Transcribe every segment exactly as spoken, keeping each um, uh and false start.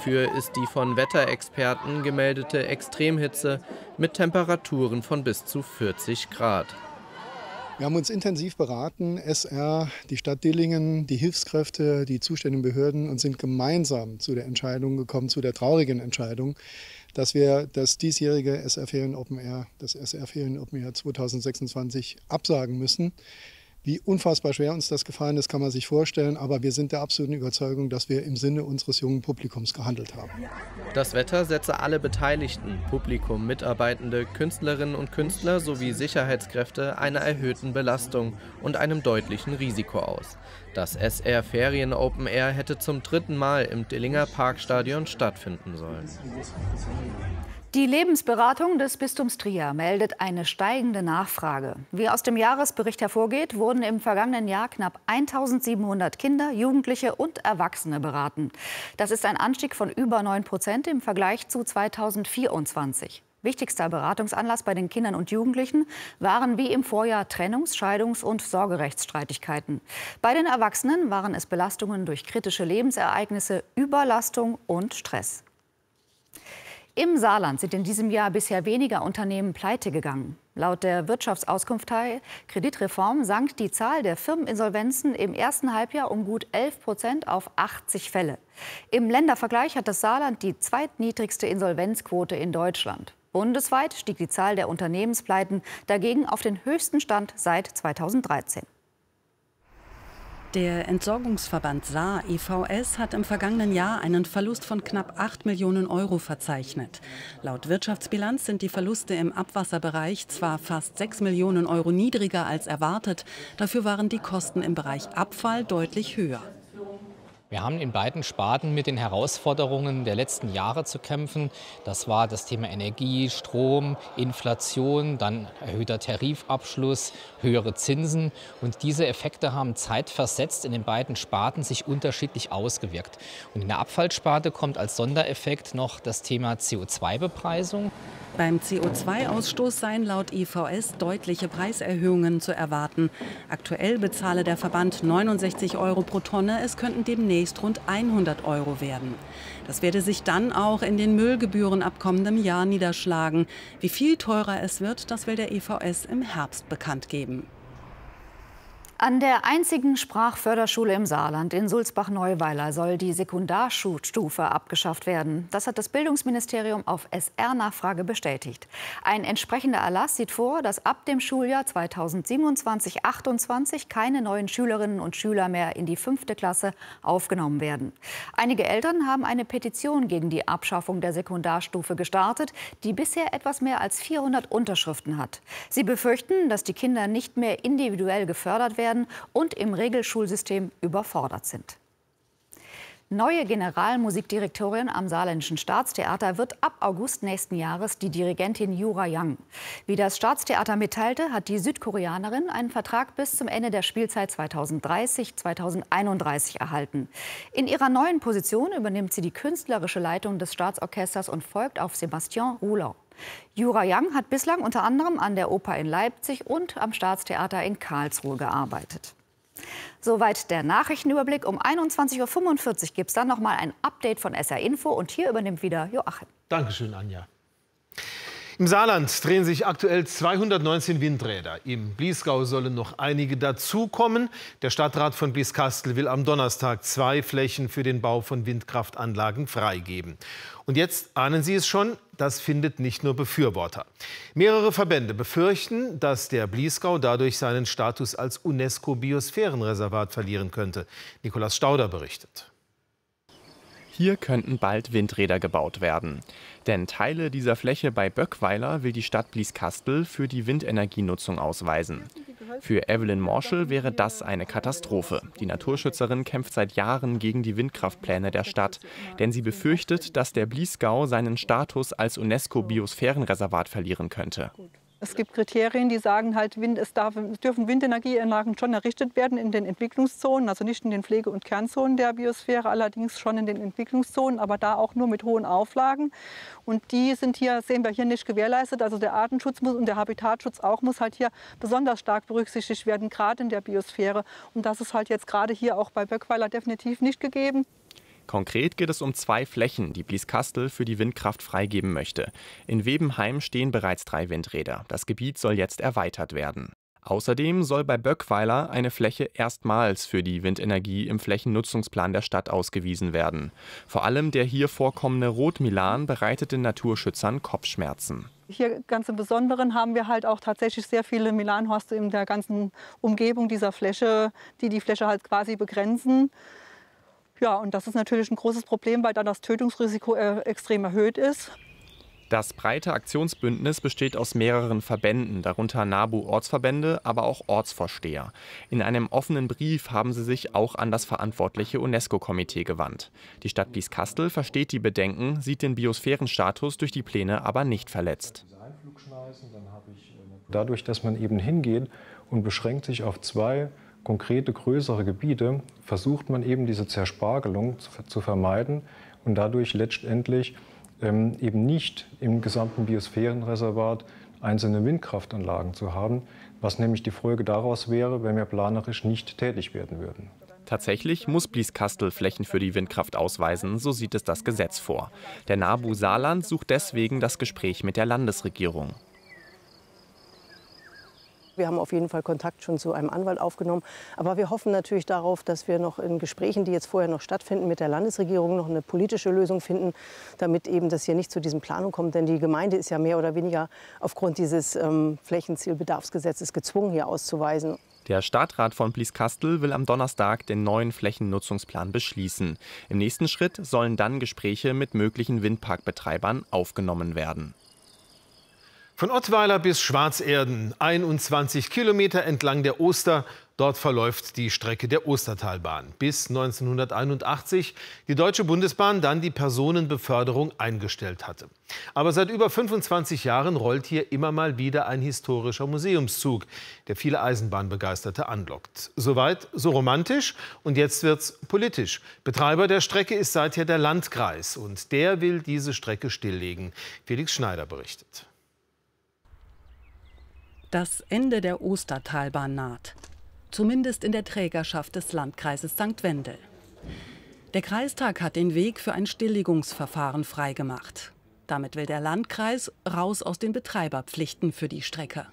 dafür ist die von Wetterexperten gemeldete Extremhitze mit Temperaturen von bis zu vierzig Grad. Wir haben uns intensiv beraten, S R, die Stadt Dillingen, die Hilfskräfte, die zuständigen Behörden, und sind gemeinsam zu der Entscheidung gekommen, zu der traurigen Entscheidung, dass wir das diesjährige S R-Ferien Open Air, das S R-Ferien Open Air zweitausendsechsundzwanzig absagen müssen. Wie unfassbar schwer uns das gefallen ist, kann man sich vorstellen. Aber wir sind der absoluten Überzeugung, dass wir im Sinne unseres jungen Publikums gehandelt haben. Das Wetter setze alle Beteiligten, Publikum, Mitarbeitende, Künstlerinnen und Künstler sowie Sicherheitskräfte einer erhöhten Belastung und einem deutlichen Risiko aus. Das S R Ferien Open Air hätte zum dritten Mal im Dillinger Parkstadion stattfinden sollen. Die Lebensberatung des Bistums Trier meldet eine steigende Nachfrage. Wie aus dem Jahresbericht hervorgeht, wurden im vergangenen Jahr knapp eintausendsiebenhundert Kinder, Jugendliche und Erwachsene beraten. Das ist ein Anstieg von über neun Prozent im Vergleich zu zweitausendvierundzwanzig. Wichtigster Beratungsanlass bei den Kindern und Jugendlichen waren wie im Vorjahr Trennungs-, Scheidungs- und Sorgerechtsstreitigkeiten. Bei den Erwachsenen waren es Belastungen durch kritische Lebensereignisse, Überlastung und Stress. Im Saarland sind in diesem Jahr bisher weniger Unternehmen pleite gegangen. Laut der Wirtschaftsauskunftei Kreditreform sank die Zahl der Firmeninsolvenzen im ersten Halbjahr um gut elf Prozent auf achtzig Fälle. Im Ländervergleich hat das Saarland die zweitniedrigste Insolvenzquote in Deutschland. Bundesweit stieg die Zahl der Unternehmenspleiten dagegen auf den höchsten Stand seit zweitausenddreizehn. Der Entsorgungsverband Saar E V S hat im vergangenen Jahr einen Verlust von knapp acht Millionen Euro verzeichnet. Laut Wirtschaftsbilanz sind die Verluste im Abwasserbereich zwar fast sechs Millionen Euro niedriger als erwartet, dafür waren die Kosten im Bereich Abfall deutlich höher. Wir haben in beiden Sparten mit den Herausforderungen der letzten Jahre zu kämpfen. Das war das Thema Energie, Strom, Inflation, dann erhöhter Tarifabschluss, höhere Zinsen. Und diese Effekte haben zeitversetzt in den beiden Sparten sich unterschiedlich ausgewirkt. Und in der Abfallsparte kommt als Sondereffekt noch das Thema C O zwei Bepreisung. Beim C O zwei Ausstoß seien laut I V S deutliche Preiserhöhungen zu erwarten. Aktuell bezahle der Verband neunundsechzig Euro pro Tonne, es könnten demnächst rund hundert Euro werden. Das werde sich dann auch in den Müllgebühren ab kommendem Jahr niederschlagen. Wie viel teurer es wird, das will der I V S im Herbst bekannt geben. An der einzigen Sprachförderschule im Saarland in Sulzbach-Neuweiler soll die Sekundarschulstufe abgeschafft werden. Das hat das Bildungsministerium auf S R-Nachfrage bestätigt. Ein entsprechender Erlass sieht vor, dass ab dem Schuljahr zweitausendsiebenundzwanzig achtundzwanzig keine neuen Schülerinnen und Schüler mehr in die fünfte Klasse aufgenommen werden. Einige Eltern haben eine Petition gegen die Abschaffung der Sekundarstufe gestartet, die bisher etwas mehr als vierhundert Unterschriften hat. Sie befürchten, dass die Kinder nicht mehr individuell gefördert werden und im Regelschulsystem überfordert sind. Neue Generalmusikdirektorin am Saarländischen Staatstheater wird ab August nächsten Jahres die Dirigentin Jura Yang. Wie das Staatstheater mitteilte, hat die Südkoreanerin einen Vertrag bis zum Ende der Spielzeit zweitausenddreißig zweitausendeinunddreißig erhalten. In ihrer neuen Position übernimmt sie die künstlerische Leitung des Staatsorchesters und folgt auf Sébastien Rouland. Jura Yang hat bislang unter anderem an der Oper in Leipzig und am Staatstheater in Karlsruhe gearbeitet. Soweit der Nachrichtenüberblick. Um einundzwanzig Uhr fünfundvierzig gibt es dann noch mal ein Update von S R Info. Und hier übernimmt wieder Joachim. Dankeschön, Anja. Im Saarland drehen sich aktuell zweihundertneunzehn Windräder. Im Bliesgau sollen noch einige dazukommen. Der Stadtrat von Blieskastel will am Donnerstag zwei Flächen für den Bau von Windkraftanlagen freigeben. Und jetzt ahnen Sie es schon, das findet nicht nur Befürworter. Mehrere Verbände befürchten, dass der Bliesgau dadurch seinen Status als UNESCO-Biosphärenreservat verlieren könnte. Nikolaus Stauder berichtet. Hier könnten bald Windräder gebaut werden. Denn Teile dieser Fläche bei Böckweiler will die Stadt Blieskastel für die Windenergienutzung ausweisen. Für Evelyn Morschel wäre das eine Katastrophe. Die Naturschützerin kämpft seit Jahren gegen die Windkraftpläne der Stadt. Denn sie befürchtet, dass der Bliesgau seinen Status als UNESCO-Biosphärenreservat verlieren könnte. Es gibt Kriterien, die sagen, halt, Wind, es, darf, es dürfen Windenergieanlagen schon errichtet werden in den Entwicklungszonen, also nicht in den Pflege- und Kernzonen der Biosphäre, allerdings schon in den Entwicklungszonen, aber da auch nur mit hohen Auflagen. Und die sind hier, sehen wir hier nicht gewährleistet. Also der Artenschutz muss und der Habitatschutz auch muss halt hier besonders stark berücksichtigt werden, gerade in der Biosphäre. Und das ist halt jetzt gerade hier auch bei Böckweiler definitiv nicht gegeben. Konkret geht es um zwei Flächen, die Blieskastel für die Windkraft freigeben möchte. In Webenheim stehen bereits drei Windräder. Das Gebiet soll jetzt erweitert werden. Außerdem soll bei Böckweiler eine Fläche erstmals für die Windenergie im Flächennutzungsplan der Stadt ausgewiesen werden. Vor allem der hier vorkommende Rotmilan bereitet den Naturschützern Kopfschmerzen. Hier ganz im Besonderen haben wir halt auch tatsächlich sehr viele Milanhorste in der ganzen Umgebung dieser Fläche, die die Fläche halt quasi begrenzen. Ja, und das ist natürlich ein großes Problem, weil dann das Tötungsrisiko äh, extrem erhöht ist. Das breite Aktionsbündnis besteht aus mehreren Verbänden, darunter NABU-Ortsverbände, aber auch Ortsvorsteher. In einem offenen Brief haben sie sich auch an das verantwortliche UNESCO-Komitee gewandt. Die Stadt Blieskastel versteht die Bedenken, sieht den Biosphärenstatus durch die Pläne aber nicht verletzt. Dadurch, dass man eben hingeht und beschränkt sich auf zwei konkrete größere Gebiete, versucht man eben diese Zerspargelung zu, zu vermeiden und dadurch letztendlich ähm, eben nicht im gesamten Biosphärenreservat einzelne Windkraftanlagen zu haben, was nämlich die Folge daraus wäre, wenn wir planerisch nicht tätig werden würden. Tatsächlich muss Blieskastel Flächen für die Windkraft ausweisen, so sieht es das Gesetz vor. Der NABU Saarland sucht deswegen das Gespräch mit der Landesregierung. Wir haben auf jeden Fall Kontakt schon zu einem Anwalt aufgenommen. Aber wir hoffen natürlich darauf, dass wir noch in Gesprächen, die jetzt vorher noch stattfinden, mit der Landesregierung noch eine politische Lösung finden, damit eben das hier nicht zu diesem Planung kommt. Denn die Gemeinde ist ja mehr oder weniger aufgrund dieses ähm, Flächenzielbedarfsgesetzes gezwungen, hier auszuweisen. Der Stadtrat von Blieskastel will am Donnerstag den neuen Flächennutzungsplan beschließen. Im nächsten Schritt sollen dann Gespräche mit möglichen Windparkbetreibern aufgenommen werden. Von Ottweiler bis Schwarzerden, einundzwanzig Kilometer entlang der Oster. Dort verläuft die Strecke der Ostertalbahn. Bis neunzehnhunderteinundachtzig die Deutsche Bundesbahn dann die Personenbeförderung eingestellt hatte. Aber seit über fünfundzwanzig Jahren rollt hier immer mal wieder ein historischer Museumszug, der viele Eisenbahnbegeisterte anlockt. Soweit, so romantisch. Und jetzt wird's politisch. Betreiber der Strecke ist seither der Landkreis. Und der will diese Strecke stilllegen. Felix Schneider berichtet. Das Ende der Ostertalbahn naht. Zumindest in der Trägerschaft des Landkreises Sankt Wendel. Der Kreistag hat den Weg für ein Stilllegungsverfahren freigemacht. Damit will der Landkreis raus aus den Betreiberpflichten für die Strecke.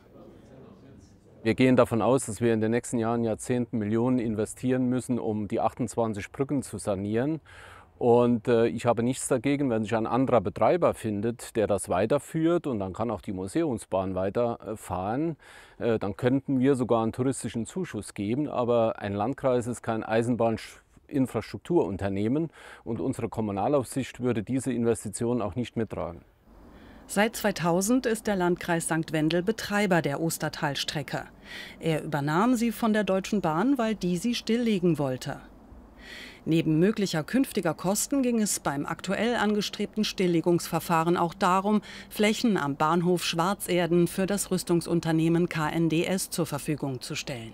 Wir gehen davon aus, dass wir in den nächsten Jahren, Jahrzehnten Millionen investieren müssen, um die achtundzwanzig Brücken zu sanieren. Und äh, ich habe nichts dagegen, wenn sich ein anderer Betreiber findet, der das weiterführt, und dann kann auch die Museumsbahn weiterfahren. Äh, dann könnten wir sogar einen touristischen Zuschuss geben. Aber ein Landkreis ist kein Eisenbahninfrastrukturunternehmen und unsere Kommunalaufsicht würde diese Investition auch nicht mittragen. Seit zweitausend ist der Landkreis Sankt Wendel Betreiber der Ostertalstrecke. Er übernahm sie von der Deutschen Bahn, weil die sie stilllegen wollte. Neben möglicher künftiger Kosten ging es beim aktuell angestrebten Stilllegungsverfahren auch darum, Flächen am Bahnhof Schwarzerden für das Rüstungsunternehmen K N D S zur Verfügung zu stellen.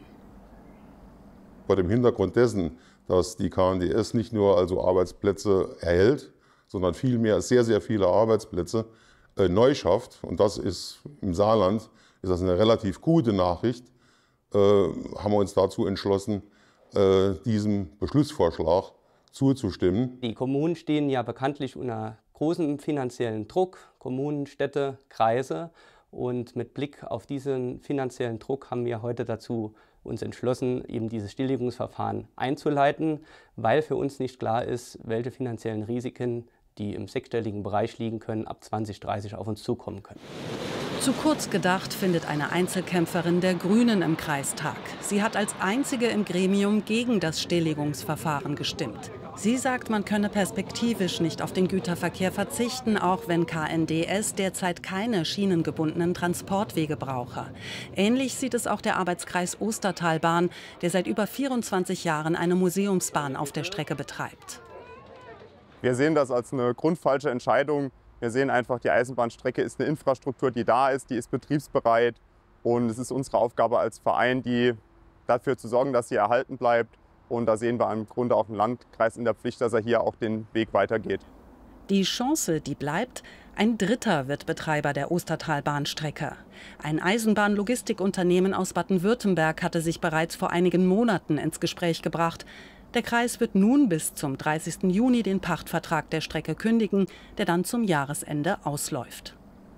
Vor dem Hintergrund dessen, dass die K N D S nicht nur also Arbeitsplätze erhält, sondern vielmehr sehr, sehr viele Arbeitsplätze äh, neu schafft, und das ist im Saarland ist das eine relativ gute Nachricht, äh, haben wir uns dazu entschlossen, diesem Beschlussvorschlag zuzustimmen. Die Kommunen stehen ja bekanntlich unter großem finanziellen Druck, Kommunen, Städte, Kreise. Und mit Blick auf diesen finanziellen Druck haben wir heute dazu uns entschlossen, eben dieses Stilllegungsverfahren einzuleiten, weil für uns nicht klar ist, welche finanziellen Risiken, die im sechsstelligen Bereich liegen können, ab zwanzig dreißig auf uns zukommen können. Zu kurz gedacht findet eine Einzelkämpferin der Grünen im Kreistag. Sie hat als einzige im Gremium gegen das Stilllegungsverfahren gestimmt. Sie sagt, man könne perspektivisch nicht auf den Güterverkehr verzichten, auch wenn K N D S derzeit keine schienengebundenen Transportwege brauche. Ähnlich sieht es auch der Arbeitskreis Ostertalbahn, der seit über vierundzwanzig Jahren eine Museumsbahn auf der Strecke betreibt. Wir sehen das als eine grundfalsche Entscheidung. Wir sehen einfach, die Eisenbahnstrecke ist eine Infrastruktur, die da ist, die ist betriebsbereit. Und es ist unsere Aufgabe als Verein, die dafür zu sorgen, dass sie erhalten bleibt. Und da sehen wir im Grunde auch den Landkreis in der Pflicht, dass er hier auch den Weg weitergeht. Die Chance, die bleibt, ein Dritter wird Betreiber der Ostertalbahnstrecke. Ein Eisenbahnlogistikunternehmen aus Baden-Württemberg hatte sich bereits vor einigen Monaten ins Gespräch gebracht. Der Kreis wird nun bis zum dreißigsten Juni den Pachtvertrag der Strecke kündigen, der dann zum Jahresende ausläuft.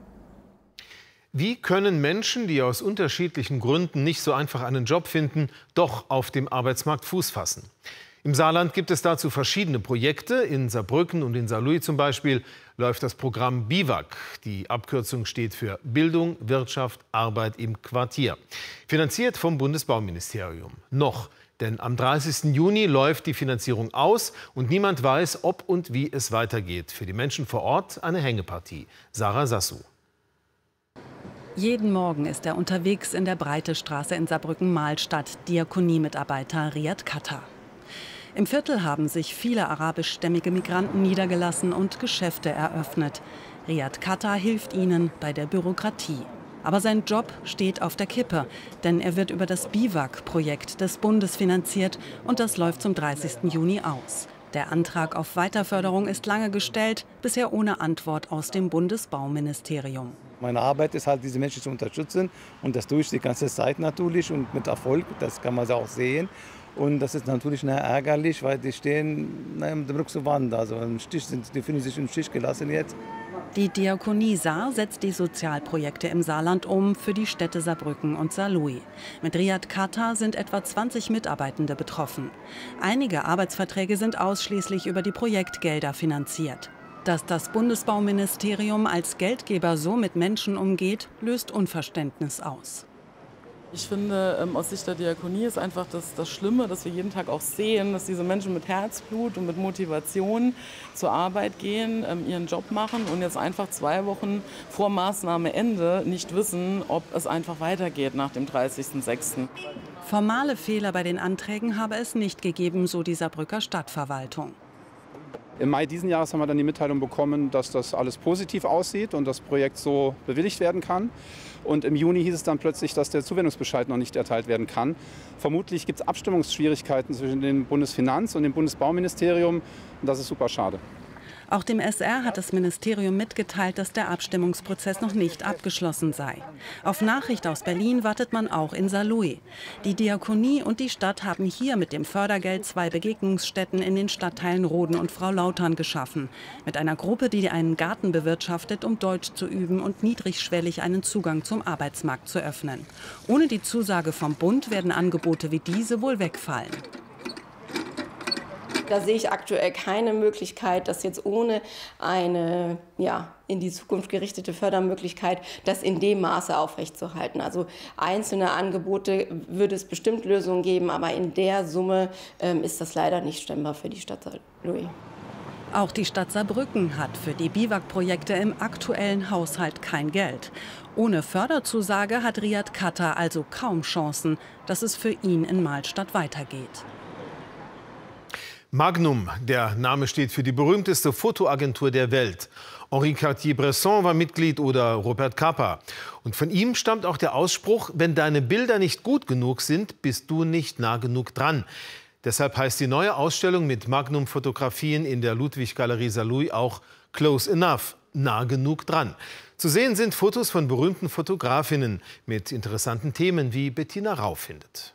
Wie können Menschen, die aus unterschiedlichen Gründen nicht so einfach einen Job finden, doch auf dem Arbeitsmarkt Fuß fassen? Im Saarland gibt es dazu verschiedene Projekte. In Saarbrücken und in Saarlouis zum Beispiel läuft das Programm BIWAG. Die Abkürzung steht für Bildung, Wirtschaft, Arbeit im Quartier. Finanziert vom Bundesbauministerium. Noch, denn am dreißigsten Juni läuft die Finanzierung aus und niemand weiß, ob und wie es weitergeht. Für die Menschen vor Ort eine Hängepartie. Sarah Sassou. Jeden Morgen ist er unterwegs in der Breitestraße in Saarbrücken-Mahlstadt, Diakonie-Mitarbeiter Riyad Katta. Im Viertel haben sich viele arabischstämmige Migranten niedergelassen und Geschäfte eröffnet. Riyad Katta hilft ihnen bei der Bürokratie. Aber sein Job steht auf der Kippe, denn er wird über das BIWAG-Projekt des Bundes finanziert und das läuft zum dreißigsten Juni aus. Der Antrag auf Weiterförderung ist lange gestellt, bisher ohne Antwort aus dem Bundesbauministerium. Meine Arbeit ist halt, diese Menschen zu unterstützen und das tue ich die ganze Zeit natürlich und mit Erfolg, das kann man auch sehen. Und das ist natürlich ärgerlich, weil die stehen na, im Druck zur Wand, also im Stich sind, die fühlen sich im Stich gelassen jetzt. Die Diakonie Saar setzt die Sozialprojekte im Saarland um für die Städte Saarbrücken und Saarlouis. Mit Riyad Katta sind etwa zwanzig Mitarbeitende betroffen. Einige Arbeitsverträge sind ausschließlich über die Projektgelder finanziert. Dass das Bundesbauministerium als Geldgeber so mit Menschen umgeht, löst Unverständnis aus. Ich finde, aus Sicht der Diakonie ist einfach das, das Schlimme, dass wir jeden Tag auch sehen, dass diese Menschen mit Herzblut und mit Motivation zur Arbeit gehen, ihren Job machen und jetzt einfach zwei Wochen vor Maßnahmeende nicht wissen, ob es einfach weitergeht nach dem dreißigsten sechsten Formale Fehler bei den Anträgen habe es nicht gegeben, so die Saarbrücker Stadtverwaltung. Im Mai diesen Jahres haben wir dann die Mitteilung bekommen, dass das alles positiv aussieht und das Projekt so bewilligt werden kann. Und im Juni hieß es dann plötzlich, dass der Zuwendungsbescheid noch nicht erteilt werden kann. Vermutlich gibt es Abstimmungsschwierigkeiten zwischen dem Bundesfinanz- und dem Bundesbauministerium. Und das ist super schade. Auch dem S R hat das Ministerium mitgeteilt, dass der Abstimmungsprozess noch nicht abgeschlossen sei. Auf Nachricht aus Berlin wartet man auch in Saarlouis. Die Diakonie und die Stadt haben hier mit dem Fördergeld zwei Begegnungsstätten in den Stadtteilen Roden und Frau Lautern geschaffen. Mit einer Gruppe, die einen Garten bewirtschaftet, um Deutsch zu üben und niedrigschwellig einen Zugang zum Arbeitsmarkt zu öffnen. Ohne die Zusage vom Bund werden Angebote wie diese wohl wegfallen. Da sehe ich aktuell keine Möglichkeit, dass jetzt ohne eine ja, in die Zukunft gerichtete Fördermöglichkeit das in dem Maße aufrechtzuerhalten. Also einzelne Angebote würde es bestimmt Lösungen geben, aber in der Summe ähm, ist das leider nicht stemmbar für die Stadt Saarlouis. Auch die Stadt Saarbrücken hat für die BIWAG-Projekte im aktuellen Haushalt kein Geld. Ohne Förderzusage hat Riyad Katta also kaum Chancen, dass es für ihn in Mahlstadt weitergeht. Magnum, der Name steht für die berühmteste Fotoagentur der Welt. Henri Cartier-Bresson war Mitglied oder Robert Capa. Und von ihm stammt auch der Ausspruch, wenn deine Bilder nicht gut genug sind, bist du nicht nah genug dran. Deshalb heißt die neue Ausstellung mit Magnum-Fotografien in der Ludwig-Galerie Saarlouis auch Close Enough, nah genug dran. Zu sehen sind Fotos von berühmten Fotografinnen mit interessanten Themen, wie Bettina Rau findet.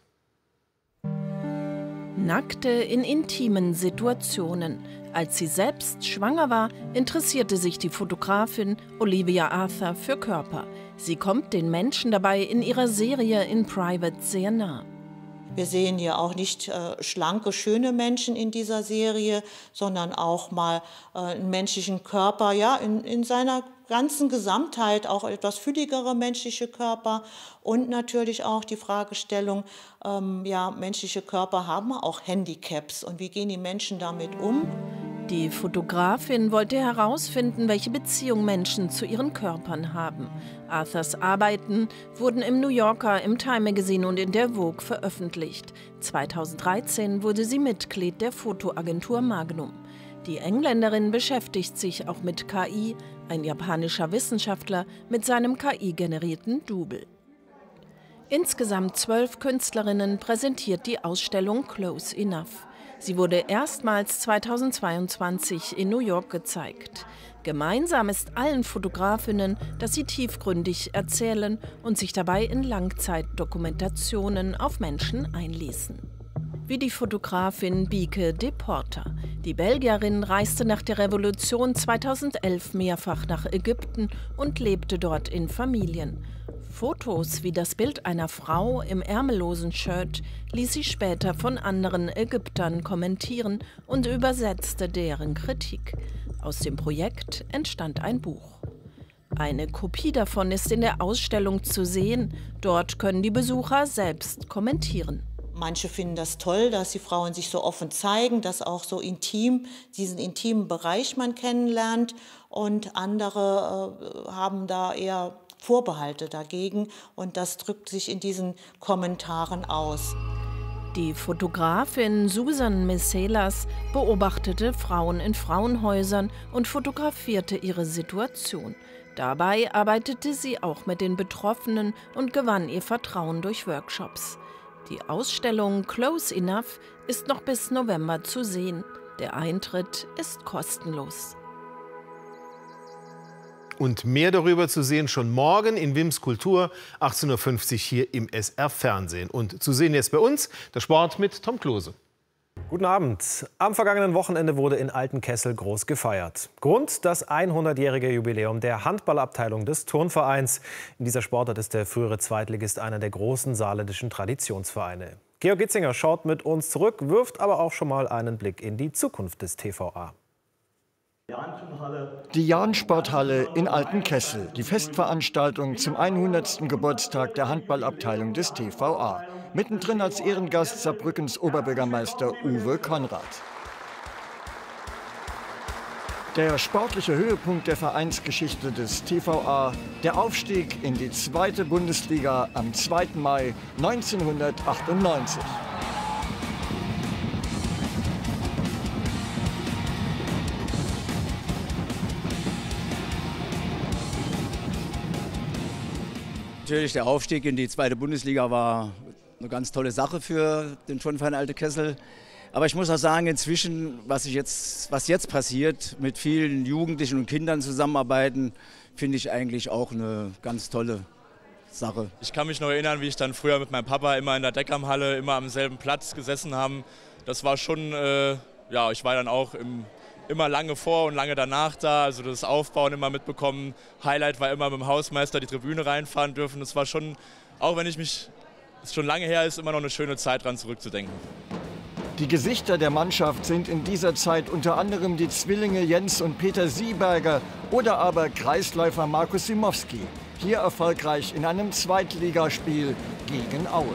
Nackte in intimen Situationen. Als sie selbst schwanger war, interessierte sich die Fotografin Olivia Arthur für Körper. Sie kommt den Menschen dabei in ihrer Serie In Private sehr nah. Wir sehen ja auch nicht äh, schlanke, schöne Menschen in dieser Serie, sondern auch mal äh, einen menschlichen Körper, ja, in, in seiner ganzen Gesamtheit, auch etwas fülligere menschliche Körper und natürlich auch die Fragestellung, ähm, ja, menschliche Körper haben auch Handicaps und wie gehen die Menschen damit um? Die Fotografin wollte herausfinden, welche Beziehung Menschen zu ihren Körpern haben. Arthurs Arbeiten wurden im New Yorker, im Time Magazine und in der Vogue veröffentlicht. zweitausenddreizehn wurde sie Mitglied der Fotoagentur Magnum. Die Engländerin beschäftigt sich auch mit K I, ein japanischer Wissenschaftler mit seinem K I-generierten Double. Insgesamt zwölf Künstlerinnen präsentiert die Ausstellung Close Enough. Sie wurde erstmals zweitausendzweiundzwanzig in New York gezeigt. Gemeinsam ist allen Fotografinnen, dass sie tiefgründig erzählen und sich dabei in Langzeitdokumentationen auf Menschen einließen. wie die Fotografin Bieke de Porter. Die Belgierin reiste nach der Revolution zweitausendelf mehrfach nach Ägypten und lebte dort in Familien. Fotos wie das Bild einer Frau im ärmellosen Shirt ließ sie später von anderen Ägyptern kommentieren und übersetzte deren Kritik. Aus dem Projekt entstand ein Buch. Eine Kopie davon ist in der Ausstellung zu sehen. Dort können die Besucher selbst kommentieren. Manche finden das toll, dass die Frauen sich so offen zeigen, dass auch so intim, diesen intimen Bereich man kennenlernt. Und andere äh, haben da eher Vorbehalte dagegen. Und das drückt sich in diesen Kommentaren aus. Die Fotografin Susan Meselas beobachtete Frauen in Frauenhäusern und fotografierte ihre Situation. Dabei arbeitete sie auch mit den Betroffenen und gewann ihr Vertrauen durch Workshops. Die Ausstellung Close Enough ist noch bis November zu sehen. Der Eintritt ist kostenlos. Und mehr darüber zu sehen schon morgen in Wims Kultur, achtzehn Uhr fünfzig hier im S R Fernsehen. Und zu sehen jetzt bei uns der Sport mit Tom Klose. Guten Abend. Am vergangenen Wochenende wurde in Altenkessel groß gefeiert. Grund das hundertjährige Jubiläum der Handballabteilung des Turnvereins. In dieser Sportart ist der frühere Zweitligist einer der großen saarländischen Traditionsvereine. Georg Gitzinger schaut mit uns zurück, wirft aber auch schon mal einen Blick in die Zukunft des T V A. Die Jahn-Sporthalle in Altenkessel, die Festveranstaltung zum hundertsten Geburtstag der Handballabteilung des T V A. Mittendrin als Ehrengast Saarbrückens Oberbürgermeister Uwe Konrad. Der sportliche Höhepunkt der Vereinsgeschichte des T V A, der Aufstieg in die zweite Bundesliga am zweiten Mai neunzehnhundertachtundneunzig. Natürlich, der Aufstieg in die zweite Bundesliga war eine ganz tolle Sache für den Turnverein Altenkessel. Aber ich muss auch sagen, inzwischen, was, ich jetzt, was jetzt passiert, mit vielen Jugendlichen und Kindern zusammenarbeiten, finde ich eigentlich auch eine ganz tolle Sache. Ich kann mich noch erinnern, wie ich dann früher mit meinem Papa immer in der Deckhamhalle, immer am selben Platz gesessen haben. Das war schon, äh, ja, ich war dann auch im immer lange vor und lange danach da, also das Aufbauen immer mitbekommen. Highlight war immer mit dem Hausmeister die Tribüne reinfahren dürfen. Das war schon, auch wenn ich mich, es schon lange her ist, immer noch eine schöne Zeit dran zurückzudenken. Die Gesichter der Mannschaft sind in dieser Zeit unter anderem die Zwillinge Jens und Peter Sieberger oder aber Kreisläufer Markus Simowski. Hier erfolgreich in einem Zweitligaspiel gegen Aue.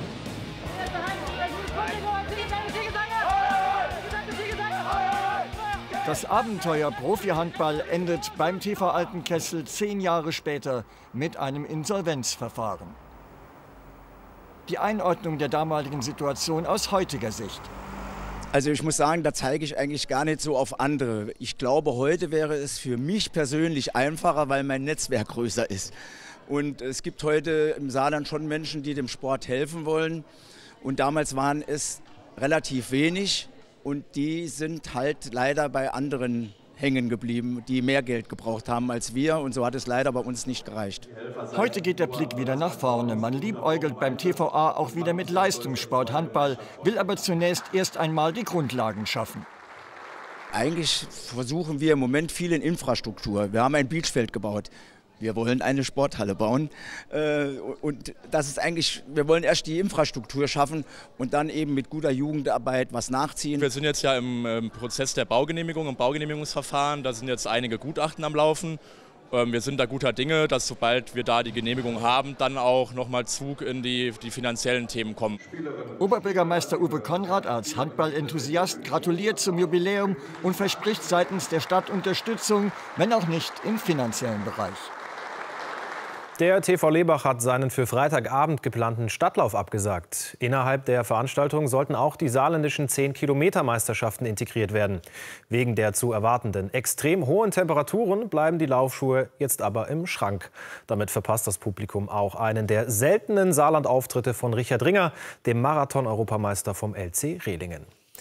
Das Abenteuer Profi-Handball endet beim T V Altenkessel zehn Jahre später mit einem Insolvenzverfahren. Die Einordnung der damaligen Situation aus heutiger Sicht. Also ich muss sagen, da zeige ich eigentlich gar nicht so auf andere. Ich glaube, heute wäre es für mich persönlich einfacher, weil mein Netzwerk größer ist. Und es gibt heute im Saarland schon Menschen, die dem Sport helfen wollen. Und damals waren es relativ wenig. Und die sind halt leider bei anderen hängen geblieben, die mehr Geld gebraucht haben als wir. Und so hat es leider bei uns nicht gereicht. Heute geht der Blick wieder nach vorne. Man liebäugelt beim T V A auch wieder mit Leistungssport, Handball, will aber zunächst erst einmal die Grundlagen schaffen. Eigentlich versuchen wir im Moment viel in Infrastruktur. Wir haben ein Beachfeld gebaut. Wir wollen eine Sporthalle bauen und das ist eigentlich, wir wollen erst die Infrastruktur schaffen und dann eben mit guter Jugendarbeit was nachziehen. Wir sind jetzt ja im Prozess der Baugenehmigung und Baugenehmigungsverfahren, da sind jetzt einige Gutachten am Laufen. Wir sind da guter Dinge, dass sobald wir da die Genehmigung haben, dann auch nochmal Zug in die, die finanziellen Themen kommen. Oberbürgermeister Uwe Konrad als Handballenthusiast gratuliert zum Jubiläum und verspricht seitens der Stadt Unterstützung, wenn auch nicht im finanziellen Bereich. Der T V Lebach hat seinen für Freitagabend geplanten Stadtlauf abgesagt. Innerhalb der Veranstaltung sollten auch die saarländischen zehn-Kilometer-Meisterschaften integriert werden. Wegen der zu erwartenden extrem hohen Temperaturen bleiben die Laufschuhe jetzt aber im Schrank. Damit verpasst das Publikum auch einen der seltenen Saarland-Auftritte von Richard Ringer, dem Marathon-Europameister vom L C Rehlingen.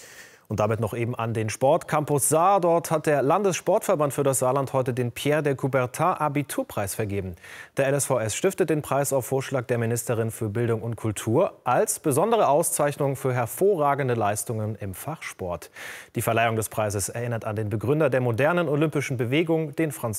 Und damit noch eben an den Sportcampus Saar. Dort hat der Landessportverband für das Saarland heute den Pierre de Coubertin Abiturpreis vergeben. Der L S V S stiftet den Preis auf Vorschlag der Ministerin für Bildung und Kultur als besondere Auszeichnung für hervorragende Leistungen im Fachsport. Die Verleihung des Preises erinnert an den Begründer der modernen olympischen Bewegung, den Franz